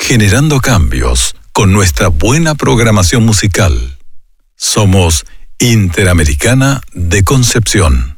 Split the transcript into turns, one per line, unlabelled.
generando cambios con nuestra buena programación musical. Somos Interamericana de Concepción.